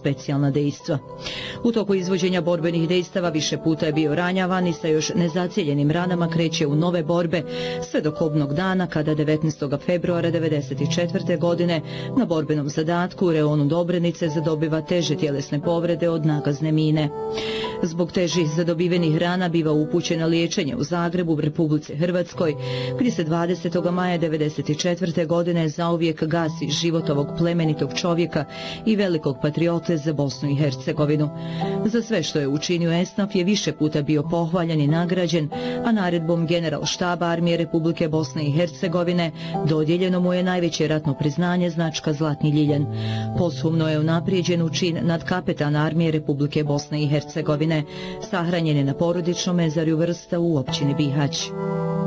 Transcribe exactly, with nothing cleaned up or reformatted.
specijalna dejstva. U toku izvođenja borbenih dejstava više puta je bio ranjavan i sa još nezacijeljenim ranama kreće u nove borbe sve do kobnog dana kada devetnaestog februara devedeset četvrte. godine na borbenom zadatku u reonu Dobrenice zadobiva teže tjelesne povrede od nagazne mine. Zbog težih zadobivenih rana biva upućen na liječenje u Zagrebu, Republici Hrvatskoj, gdje se dvadesetog maja devedeset četvrte. godine zauvijek gasi život ovog plemenitog čovjeka i velikog patriote za Bosnu i Hercegovinu. Za sve što je učinio Esnaf je više puta bio pohvaljen i nagrađen, a naredbom general štaba armije Republike Bosne i Hercegovine dodijeljeno mu je najveće ratno priznanje značka Zlatni ljiljan. Posthumno je unaprijeđen u čin nad kapetan armije Republike Bosne i Hercegovine. Sahranjen je na porodičnom mezarju Vrsta u općini Bihać.